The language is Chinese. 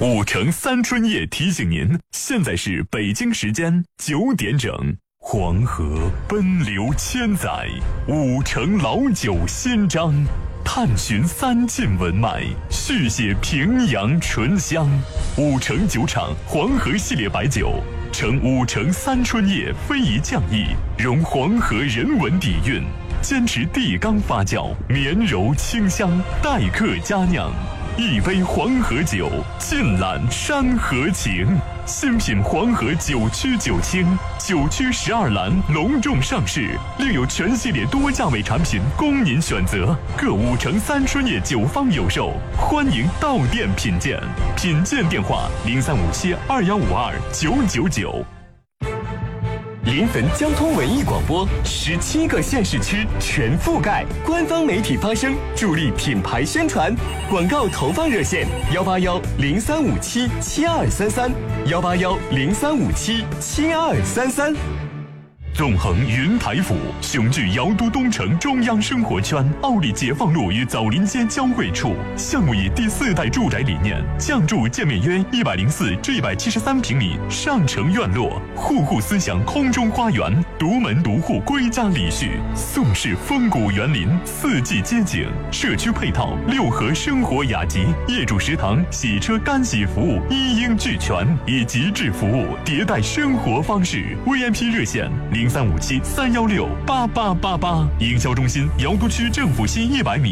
5城3春夜提醒您，现在是北京时间9点整。黄河奔流千载，5城老酒新章，探寻3晋文脉，续写平阳醇香。5城酒厂黄河系列白酒，承5城3春夜非遗匠艺，融黄河人文底蕴，坚持地缸发酵，绵柔清香，待客佳酿。一杯黄河酒，尽览山河情。新品黄河9曲9清，9曲12栏隆重上市，另有全系列多价位产品供您选择。各5城3春夜酒坊有售，欢迎到店品鉴。品鉴电话035721529999。 临汾交通文艺广播17个县市区全覆盖，官方媒体发声，助力品牌宣传。广告投放热线：18103577233，18103577233。 纵横云台府，雄踞瑶都东城中央生活圈，奥利解放路与枣林街交汇处。项目以第4代住宅理念，降筑建面约104至173平米上城院落，户户思想空中花园，独门独户归家礼序，宋式风骨园林，4季街景，社区配套6合生活雅集，业主食堂、洗车干洗服务一应俱全，以极致服务迭代生活方式。VIP 热线035731688888，营销中心瑶都区政府西100米